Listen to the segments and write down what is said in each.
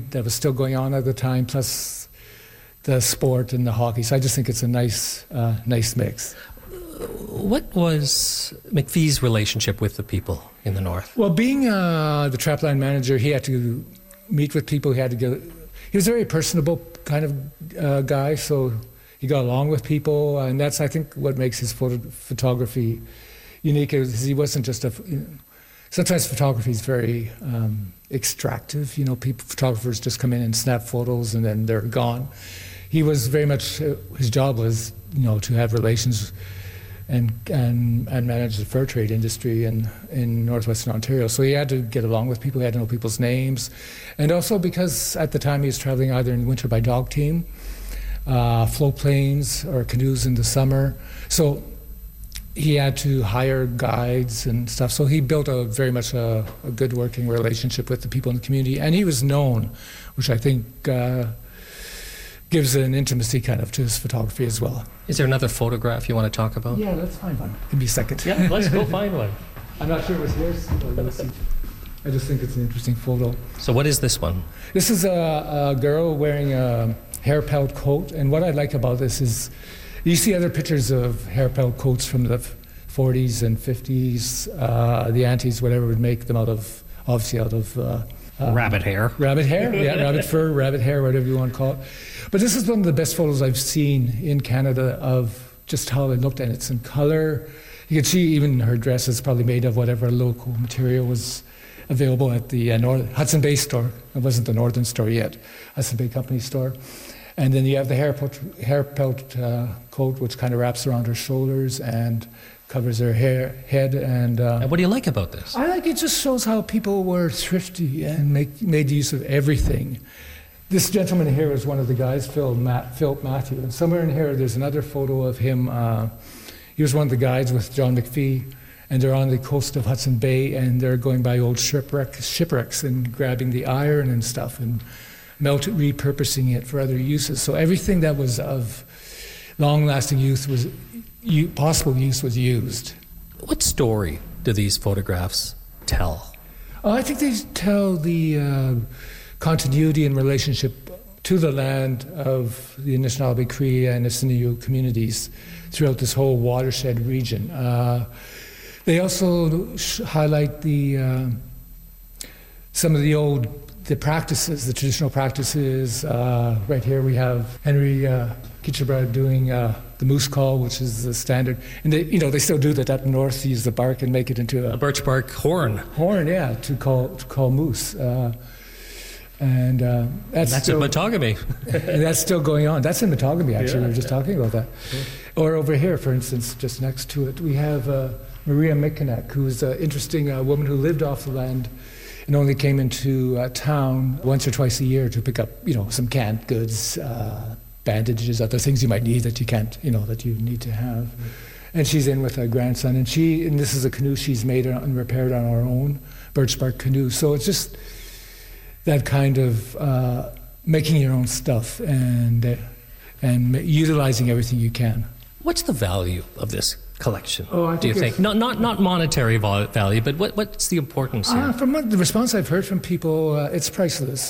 that was still going on at the time, plus the sport and the hockey. So I just think it's a nice mix. What was McPhee's relationship with the people in the North? Well, being the trapline manager, he had to meet with people. He was a very personable kind of guy, so he got along with people, and that's, I think, what makes his photography unique. Is he wasn't just sometimes photography is very extractive. Photographers just come in and snap photos and then they're gone. He was very much, his job was, to have relations and manage the fur trade industry in northwestern Ontario. So he had to get along with people, he had to know people's names. And also because at the time he was traveling either in winter by dog team, float planes or canoes in the summer. So he had to hire guides and stuff. So he built very much a good working relationship with the people in the community. And he was known, which I think gives an intimacy kind of to his photography as well. Is there another photograph you want to talk about? Yeah, let's find one. Give me a second. Yeah, let's go find one. I'm not sure it was yours. I just think it's an interesting photo. So what is this one? This is a girl wearing a hair pelt coat. And what I like about this is you see other pictures of hair pelt coats from the 40s and 50s. The aunties, whatever, would make them out of rabbit hair. Rabbit hair, yeah, rabbit fur, rabbit hair, whatever you want to call it. But this is one of the best photos I've seen in Canada of just how it looked, and it's in color. You can see even her dress is probably made of whatever local material was available at the Hudson Bay store. It wasn't the Northern store yet, Hudson Bay Company store. And then you have the hair pelt coat, which kind of wraps around her shoulders and covers her head. And what do you like about this? I like it. Just shows how people were thrifty and made use of everything. This gentleman here is one of the guys, Philip Matthew. And somewhere in here, there's another photo of him. He was one of the guides with John McPhee, and they're on the coast of Hudson Bay, and they're going by old shipwrecks and grabbing the iron and stuff and repurposing it for other uses. So everything that was of long-lasting possible use was used. What story do these photographs tell? I think they tell the continuity and relationship to the land of the Anishinaabe, Cree, and Nissinaway communities throughout this whole watershed region. They also highlight some of the practices, the traditional practices. Right here we have Henry Kitchebrad doing the moose call, which is the standard. And they still do that up north, use the bark and make it into a birch bark horn. Horn, yeah, to call moose. And that's in Matagami. And that's still going on. That's in Matagami, actually. Yeah, we were just talking about that. Yeah. Or over here, for instance, just next to it, we have Maria Mikanek, who's an interesting woman who lived off the land and only came into town once or twice a year to pick up, some canned goods, bandages, other things you might need that you can't, that you need to have. Mm-hmm. And she's in with her grandson, and this is a canoe she's made and repaired on our own birch bark canoe. So it's just that kind of making your own stuff and utilizing everything you can. What's the value of this collection, do you think? Not monetary value, but what's the importance here? From the response I've heard from people, it's priceless.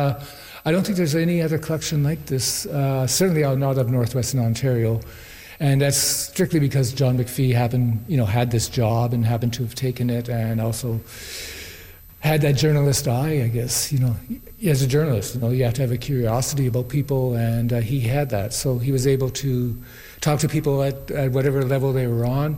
I don't think there's any other collection like this, certainly not of Northwestern Ontario. And that's strictly because John McPhee had this job and happened to have taken it, and also had that journalist eye, I guess. As a journalist, you have to have a curiosity about people, and he had that. So he was able to talk to people at whatever level they were on.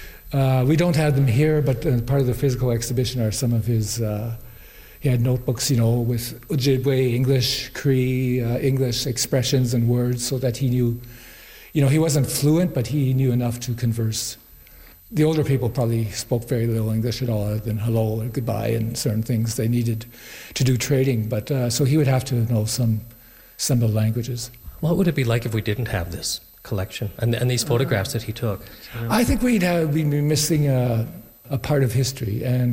We don't have them here, but part of the physical exhibition are some of his. He had notebooks, with Ojibwe, English, Cree, English expressions and words, so that he knew. He wasn't fluent, but he knew enough to converse. The older people probably spoke very little English at all, other than hello or goodbye and certain things they needed to do trading. But so he would have to know some of the languages. What would it be like if we didn't have this collection and these photographs that he took? I think we'd be missing a part of history. And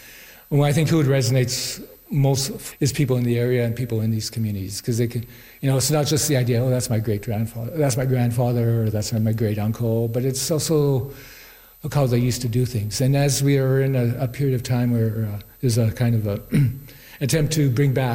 I think who it resonates most is people in the area and people in these communities, because they can, it's not just the idea, that's my grandfather, or that's my great uncle, but it's also how they used to do things. And as we are in a period of time where there's a kind of a attempt to bring back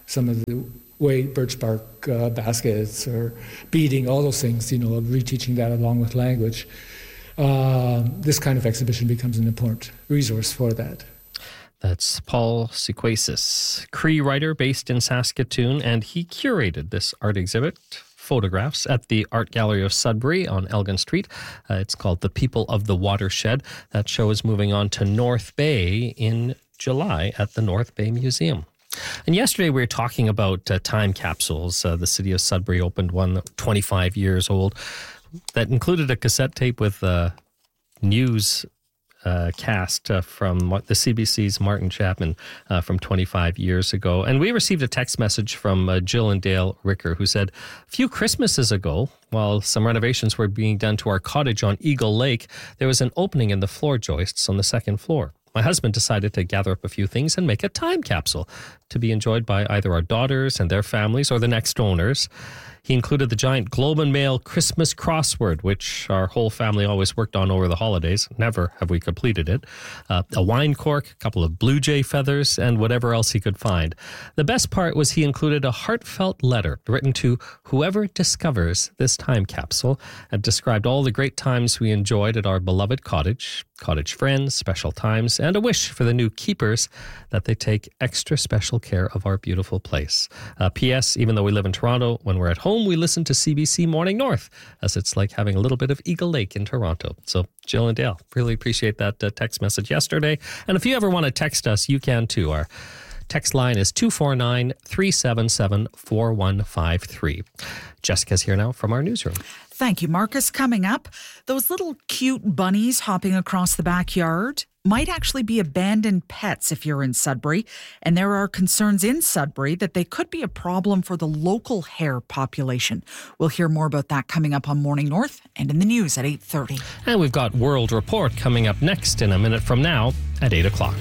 some of the way birch bark baskets or beading, all those things, reteaching that along with language. This kind of exhibition becomes an important resource for that. That's Paul Sequasis, Cree writer based in Saskatoon, and he curated this art exhibit, photographs, at the Art Gallery of Sudbury on Elgin Street. It's called The People of the Watershed. That show is moving on to North Bay in July at the North Bay Museum. And yesterday we were talking about time capsules. The city of Sudbury opened one 25 years old that included a cassette tape with news cast from the CBC's Martin Chapman from 25 years ago. And we received a text message from Jill and Dale Ricker, who said, a few Christmases ago, while some renovations were being done to our cottage on Eagle Lake, there was an opening in the floor joists on the second floor. My husband decided to gather up a few things and make a time capsule to be enjoyed by either our daughters and their families or the next owners. He included the giant Globe and Mail Christmas crossword, which our whole family always worked on over the holidays. Never have we completed it. A wine cork, a couple of blue jay feathers, and whatever else he could find. The best part was he included a heartfelt letter written to whoever discovers this time capsule and described all the great times we enjoyed at our beloved cottage, cottage friends, special times, and a wish for the new keepers that they take extra special care of our beautiful place. P.S. Even though we live in Toronto, when we're at home, we listen to CBC Morning North, as it's like having a little bit of Eagle Lake in Toronto. So Jill and Dale, really appreciate that text message yesterday. And if you ever want to text us, you can too. Our text line is 249-377-4153. Jessica's here now from our newsroom. Thank you, Marcus. Coming up, those little cute bunnies hopping across the backyard might actually be abandoned pets if you're in Sudbury. And there are concerns in Sudbury that they could be a problem for the local hare population. We'll hear more about that coming up on Morning North and in the news at 8:30. And we've got World Report coming up next in a minute from now at 8 o'clock.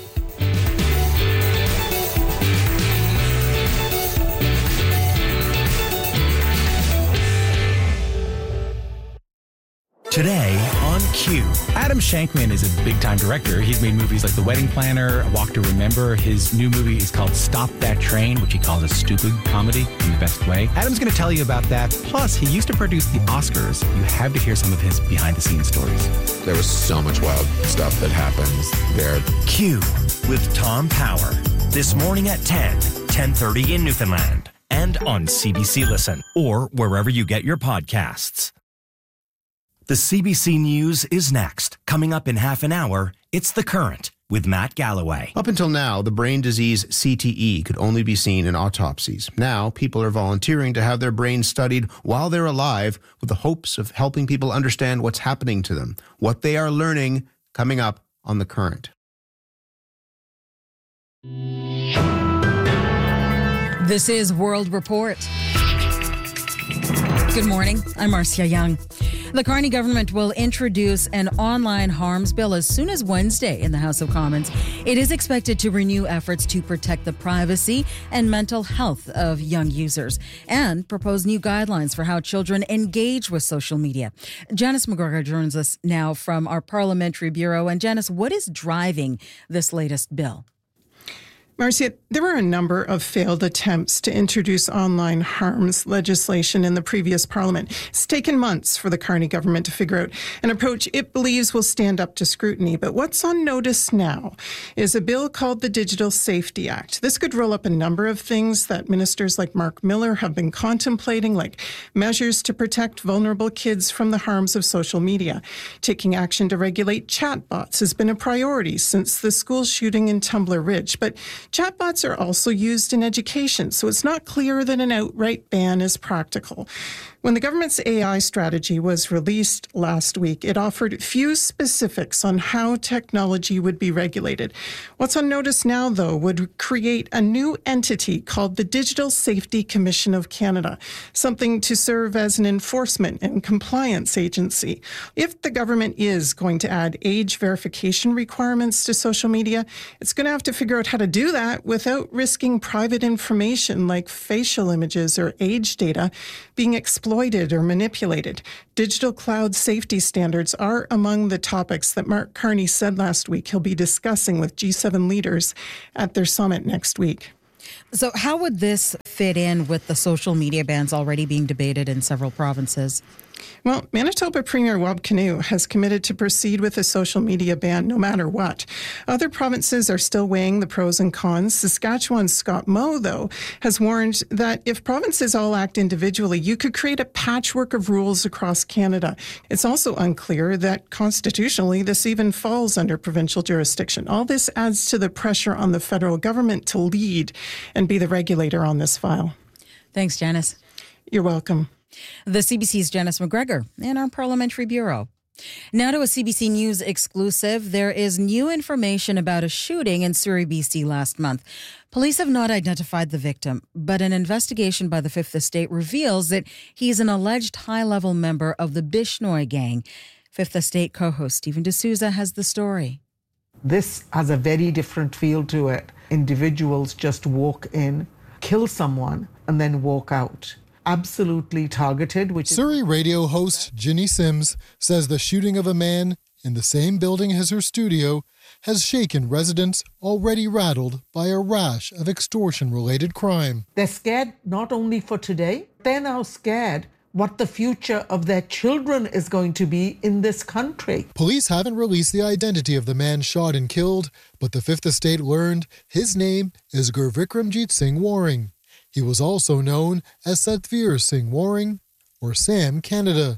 Today on Q. Adam Shankman is a big-time director. He's made movies like The Wedding Planner, A Walk to Remember. His new movie is called Stop That Train, which he calls a stupid comedy in the best way. Adam's going to tell you about that. Plus, he used to produce the Oscars. You have to hear some of his behind-the-scenes stories. There was so much wild stuff that happens there. Q with Tom Power. This morning at 10:30 in Newfoundland. And on CBC Listen or wherever you get your podcasts. The CBC News is next. Coming up in half an hour, it's The Current with Matt Galloway. Up until now, the brain disease CTE could only be seen in autopsies. Now, people are volunteering to have their brains studied while they're alive with the hopes of helping people understand what's happening to them, what they are learning, coming up on The Current. This is World Report. Good morning. I'm Marcia Young. The Carney government will introduce an online harms bill as soon as Wednesday in the House of Commons. It is expected to renew efforts to protect the privacy and mental health of young users and propose new guidelines for how children engage with social media. Janice McGregor joins us now from our Parliamentary Bureau. And Janice, what is driving this latest bill? Marcia, there were a number of failed attempts to introduce online harms legislation in the previous Parliament. It's taken months for the Carney government to figure out an approach it believes will stand up to scrutiny. But what's on notice now is a bill called the Digital Safety Act. This could roll up a number of things that ministers like Mark Miller have been contemplating, like measures to protect vulnerable kids from the harms of social media. Taking action to regulate chatbots has been a priority since the school shooting in Tumbler Ridge. But chatbots are also used in education, so it's not clear that an outright ban is practical. When the government's AI strategy was released last week, it offered few specifics on how technology would be regulated. What's on notice now, though, would create a new entity called the Digital Safety Commission of Canada, something to serve as an enforcement and compliance agency. If the government is going to add age verification requirements to social media, it's going to have to figure out how to do that without risking private information like facial images or age data being exploited or manipulated. Digital cloud safety standards are among the topics that Mark Carney said last week he'll be discussing with G7 leaders at their summit next week. So how would this fit in with the social media bans already being debated in several provinces? Well, Manitoba Premier Wab Kinew has committed to proceed with a social media ban no matter what. Other provinces are still weighing the pros and cons. Saskatchewan's Scott Moe, though, has warned that if provinces all act individually, you could create a patchwork of rules across Canada. It's also unclear that constitutionally this even falls under provincial jurisdiction. All this adds to the pressure on the federal government to lead and be the regulator on this file. Thanks, Janice. You're welcome. The CBC's Janice McGregor in our Parliamentary Bureau. Now to a CBC News exclusive. There is new information about a shooting in Surrey, BC last month. Police have not identified the victim, but an investigation by the Fifth Estate reveals that he's an alleged high-level member of the Bishnoi gang. Fifth Estate co-host Stephen D'Souza has the story. This has a very different feel to it. Individuals just walk in, kill someone, and then walk out. Absolutely targeted. Surrey radio host Ginny Sims says the shooting of a man in the same building as her studio has shaken residents already rattled by a rash of extortion-related crime. They're scared not only for today, they're now scared what the future of their children is going to be in this country. Police haven't released the identity of the man shot and killed, but the Fifth Estate learned his name is Gurvikramjit Singh Waring. He was also known as Satvir Singh Waring, or Sam Canada.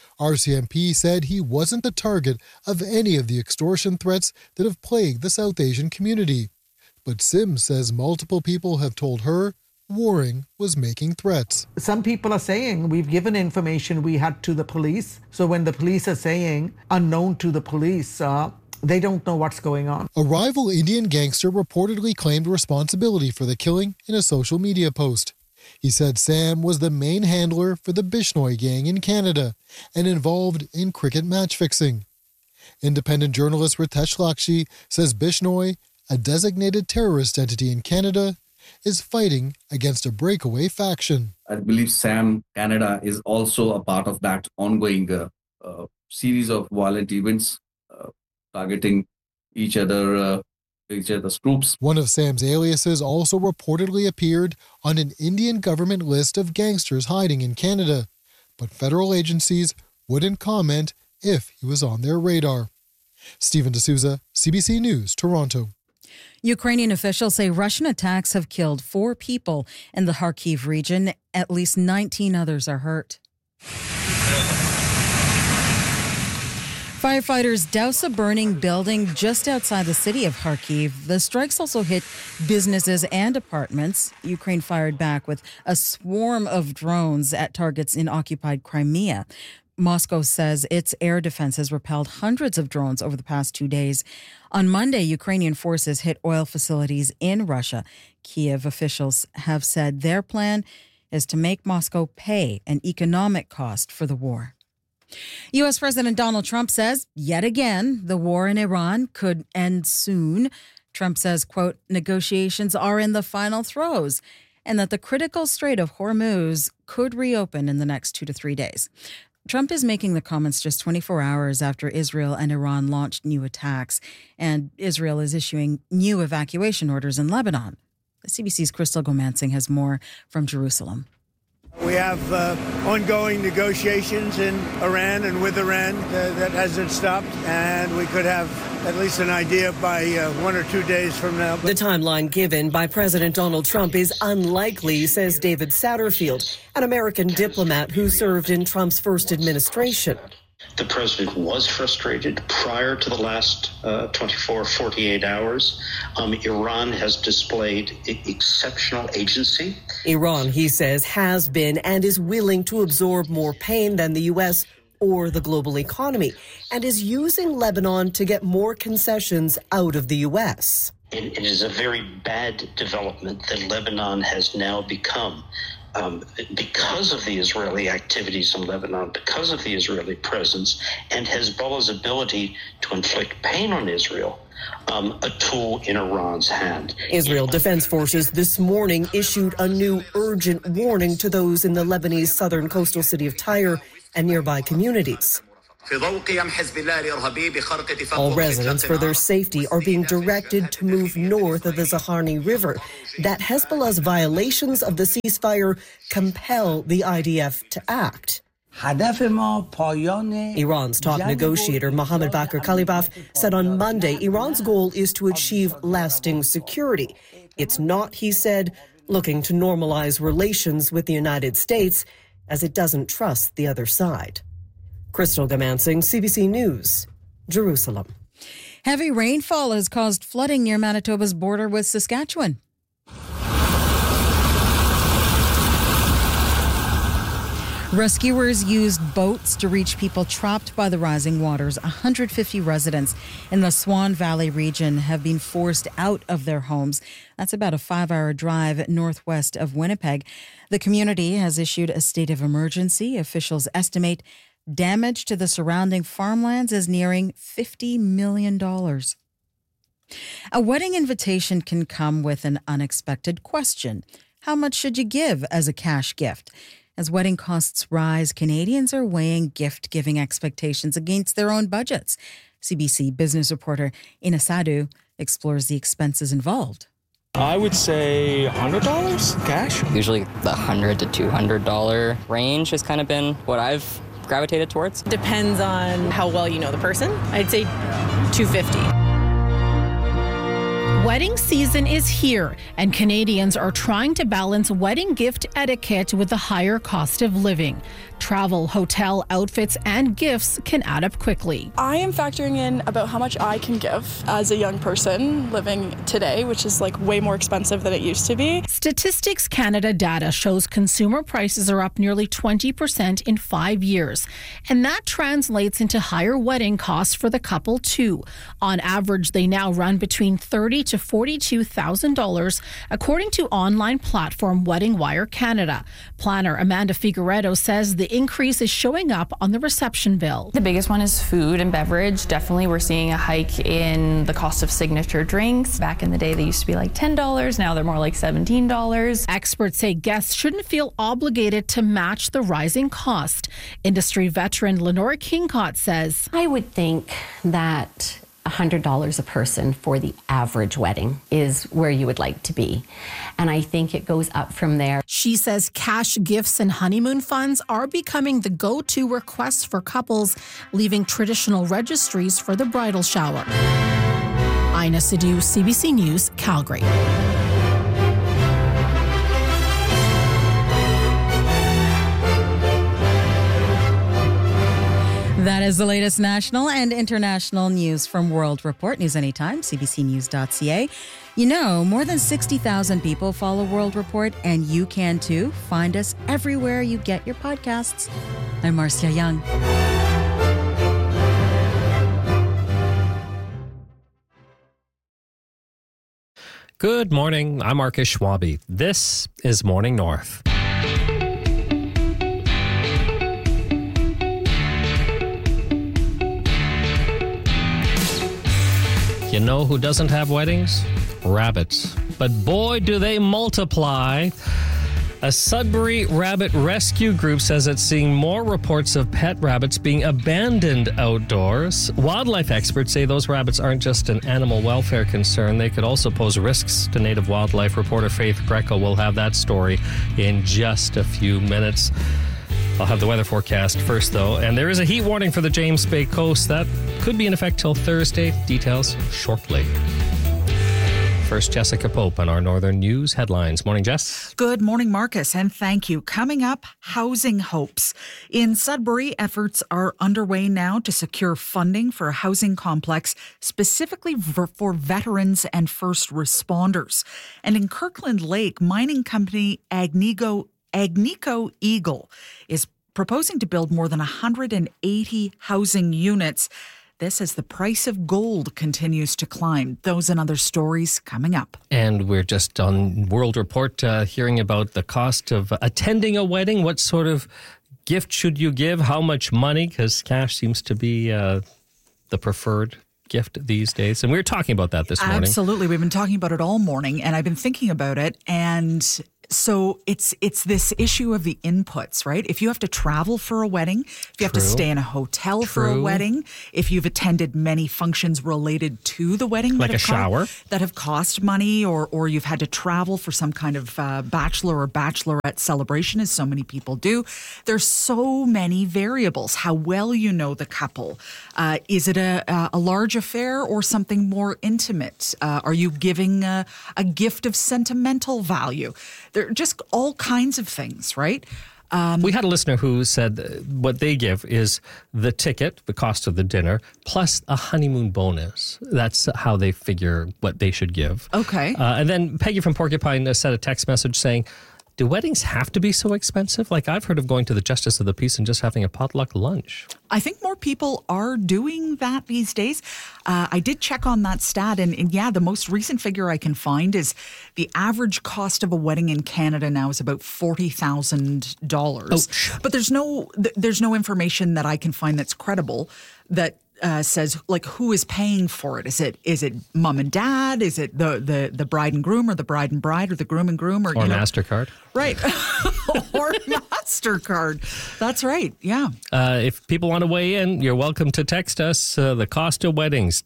RCMP said he wasn't the target of any of the extortion threats that have plagued the South Asian community. But Sims says multiple people have told her Waring was making threats. Some people are saying we've given information we had to the police. So when the police are saying unknown to the police, they don't know what's going on. A rival Indian gangster reportedly claimed responsibility for the killing in a social media post. He said Sam was the main handler for the Bishnoi gang in Canada and involved in cricket match fixing. Independent journalist Ritesh Lakshmi says Bishnoi, a designated terrorist entity in Canada, is fighting against a breakaway faction. I believe Sam Canada is also a part of that ongoing series of violent events targeting each other's groups. One of Sam's aliases also reportedly appeared on an Indian government list of gangsters hiding in Canada, but federal agencies wouldn't comment if he was on their radar. Stephen D'Souza, CBC News, Toronto. Ukrainian officials say Russian attacks have killed 4 people in the Kharkiv region. At least 19 others are hurt. Firefighters douse a burning building just outside the city of Kharkiv. The strikes also hit businesses and apartments. Ukraine fired back with a swarm of drones at targets in occupied Crimea. Moscow says its air defense has repelled hundreds of drones over the past 2 days. On Monday, Ukrainian forces hit oil facilities in Russia. Kiev officials have said their plan is to make Moscow pay an economic cost for the war. U.S. President Donald Trump says, yet again, the war in Iran could end soon. Trump says, quote, negotiations are in the final throes, and that the critical Strait of Hormuz could reopen in the next 2 to 3 days. Trump is making the comments just 24 hours after Israel and Iran launched new attacks, and Israel is issuing new evacuation orders in Lebanon. CBC's Crystal Gomansing has more from Jerusalem. We have ongoing negotiations in Iran and with Iran that hasn't stopped, and we could have at least an idea by 1 or 2 days from now. The timeline given by President Donald Trump is unlikely, says David Satterfield, an American diplomat who served in Trump's first administration. The president was frustrated prior to the last 48 hours. Iran has displayed exceptional agency. Iran, he says, has been and is willing to absorb more pain than the U.S. or the global economy, and is using Lebanon to get more concessions out of the U.S. It is a very bad development that Lebanon has now become. Because of the Israeli activities in Lebanon, because of the Israeli presence, and Hezbollah's ability to inflict pain on Israel, a tool in Iran's hand. Israel Defense Forces this morning issued a new urgent warning to those in the Lebanese southern coastal city of Tyre and nearby communities. All residents, for their safety, are being directed to move north of the Zaharni River. That Hezbollah's violations of the ceasefire compel the IDF to act. Iran's top negotiator Mohammad Bakr Kalibaf said on Monday Iran's goal is to achieve lasting security. It's not, he said, looking to normalize relations with the United States, as it doesn't trust the other side. Crystal Gamansing, CBC News, Jerusalem. Heavy rainfall has caused flooding near Manitoba's border with Saskatchewan. Rescuers used boats to reach people trapped by the rising waters. 150 residents in the Swan Valley region have been forced out of their homes. That's about a 5-hour drive northwest of Winnipeg. The community has issued a state of emergency. Officials estimate damage to the surrounding farmlands is nearing $50 million. A wedding invitation can come with an unexpected question. How much should you give as a cash gift? As wedding costs rise, Canadians are weighing gift-giving expectations against their own budgets. CBC business reporter Ina Sadu explores the expenses involved. I would say $100 cash. Usually the $100 to $200 range has kind of been what I've gravitated towards. Depends on how well you know the person. I'd say $250. Wedding season is here, and Canadians are trying to balance wedding gift etiquette with the higher cost of living. Travel, hotel, outfits, and gifts can add up quickly. I am factoring in about how much I can give as a young person living today, which is like way more expensive than it used to be. Statistics Canada data shows consumer prices are up nearly 20% in 5 years, and that translates into higher wedding costs for the couple too. On average, they now run between $30,000 to $42,000, according to online platform Wedding Wire Canada. Planner Amanda Figueredo says the increase is showing up on the reception bill. The biggest one is food and beverage. Definitely we're seeing a hike in the cost of signature drinks. Back in the day, they used to be like $10. Now they're more like $17. Experts say guests shouldn't feel obligated to match the rising cost. Industry veteran Lenora Kingcott says, I would think that $100 a person for the average wedding is where you would like to be. And I think it goes up from there. She says cash gifts and honeymoon funds are becoming the go-to requests for couples, leaving traditional registries for the bridal shower. Ina Sadu, CBC News, Calgary. That is the latest national and international news from World Report. News anytime, cbcnews.ca. You know, more than 60,000 people follow World Report, and you can too. Find us everywhere you get your podcasts. I'm Marcia Young. Good morning. I'm Marcus Schwabe. This is Morning North. You know who doesn't have weddings? Rabbits. But boy, do they multiply. A Sudbury rabbit rescue group says it's seeing more reports of pet rabbits being abandoned outdoors. Wildlife experts say those rabbits aren't just an animal welfare concern. They could also pose risks to native wildlife. Reporter Faith Greco will have that story in just a few minutes. I'll have the weather forecast first, though. And there is a heat warning for the James Bay coast. That could be in effect till Thursday. Details shortly. First, Jessica Pope on our Northern News headlines. Morning, Jess. Good morning, Marcus, and thank you. Coming up, housing hopes. In Sudbury, efforts are underway now to secure funding for a housing complex specifically for veterans and first responders. And in Kirkland Lake, mining company Agnico Eagle is proposing to build more than 180 housing units. This as the price of gold continues to climb. Those and other stories coming up. And we're just on World Report hearing about the cost of attending a wedding. What sort of gift should you give? How much money? Because cash seems to be the preferred gift these days. And we were talking about that this morning. Absolutely. We've been talking about it all morning, and I've been thinking about it. And So it's this issue of the inputs, right? If you have to travel for a wedding, if you have to stay in a hotel for a wedding, if you've attended many functions related to the wedding, like a shower, that have cost money, or you've had to travel for some kind of bachelor or bachelorette celebration, as so many people do. There's so many variables. How well you know the couple. Is it a large affair or something more intimate? Are you giving a gift of sentimental value? There are just all kinds of things, right? We had a listener who said what they give is the ticket, the cost of the dinner, plus a honeymoon bonus. That's how they figure what they should give. Okay. And then Peggy from Porcupine sent a text message saying, do weddings have to be so expensive? Like, I've heard of going to the Justice of the Peace and just having a potluck lunch. I think more people are doing that these days. I did check on that stat, and yeah, the most recent figure I can find is the average cost of a wedding in Canada now is about $40,000. But there's no information that I can find that's credible that says, like, who is paying for it? Is it mom and dad? Is it the bride and groom, or the bride and bride, or the groom and groom, or MasterCard? Right. Or MasterCard. That's right. Yeah. If people want to weigh in, you're welcome to text us. The cost of weddings,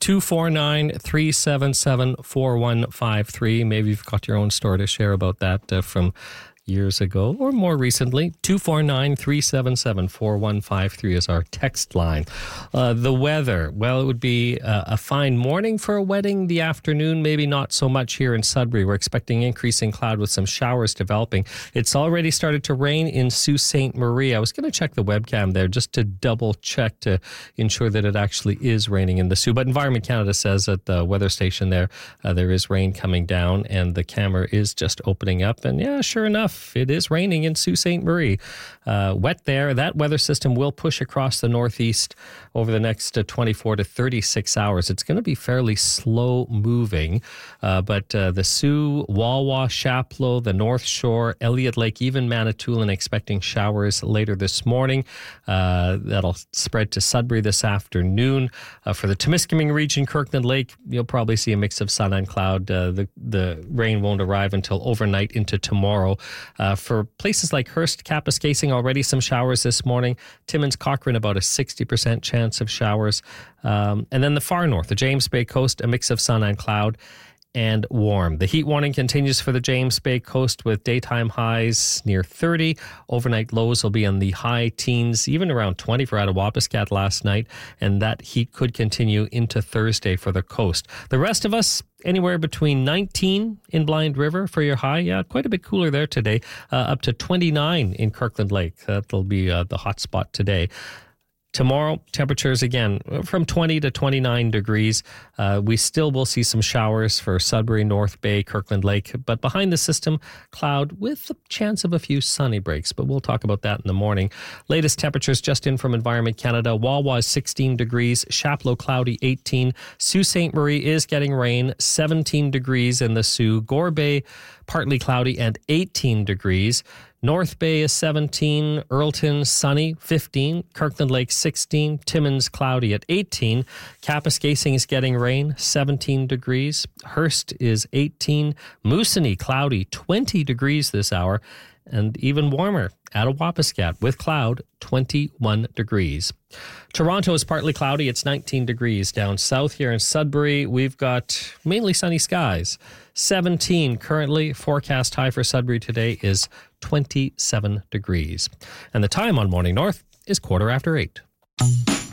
249-377-4153. Maybe you've got your own story to share about that from years ago or more recently. 249-377-4153 is our text line. The weather, well, it would be a fine morning for a wedding. The afternoon, maybe not so much here in Sudbury. We're expecting increasing cloud with some showers developing. It's already started to rain in Sault Ste. Marie. I was going to check the webcam there just to double check to ensure that it actually is raining in the Sault. But Environment Canada says at the weather station there, there is rain coming down and the camera is just opening up. And yeah, sure enough, it is raining in Sault Ste. Marie. Wet there. That weather system will push across the northeast over the next 24 to 36 hours. It's going to be fairly slow moving, but the Sault, Wawa, Chapleau, the North Shore, Elliott Lake, even Manitoulin expecting showers later this morning. That'll spread to Sudbury this afternoon. For the Temiskaming region, Kirkland Lake, you'll probably see a mix of sun and cloud. The rain won't arrive until overnight into tomorrow. For places like Hearst, Kapuskasing, already some showers this morning. Timmins, Cochrane, about a 60% chance of showers. And then the far north, the James Bay coast, a mix of sun and cloud and warm. The heat warning continues for the James Bay coast with daytime highs near 30. Overnight lows will be in the high teens, even around 20 for Attawapiskat last night. And that heat could continue into Thursday for the coast. The rest of us, anywhere between 19 in Blind River for your high. Yeah, quite a bit cooler there today. Up to 29 in Kirkland Lake. That'll be the hot spot today. Tomorrow, temperatures again from 20 to 29 degrees. We still will see some showers for Sudbury, North Bay, Kirkland Lake. But behind the system, cloud with the chance of a few sunny breaks. But we'll talk about that in the morning. Latest temperatures just in from Environment Canada. Wawa is 16 degrees. Chapleau, cloudy, 18. Sault Ste. Marie is getting rain, 17 degrees in the Sault. Gore Bay, partly cloudy and 18 degrees. North Bay is 17, Earlton sunny 15, Kirkland Lake 16, Timmins cloudy at 18, Kapuskasing is getting rain 17 degrees, Hearst is 18, Moosonee cloudy 20 degrees this hour, and even warmer at Attawapiskat with cloud 21 degrees. Toronto is partly cloudy. It's 19 degrees. Down south here in Sudbury, we've got mainly sunny skies. 17 currently. Forecast high for Sudbury today is 27 degrees. And the time on Morning North is 8:15.